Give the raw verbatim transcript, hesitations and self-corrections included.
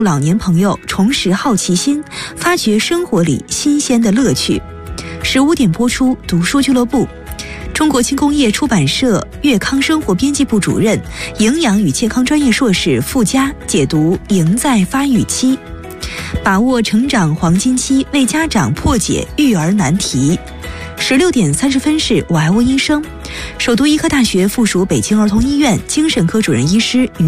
老年朋友重拾好奇心，发掘生活里新鲜的乐趣。十五点播出读书俱乐部，中国轻工业出版社粤康生活编辑部主任、营养与健康专业硕士傅佳解读《赢在发育期》，把握成长黄金期，为家长破解育儿难题。十六点三十分是我爱问医生，首都医科大学附属北京儿童医院精神科主任医师于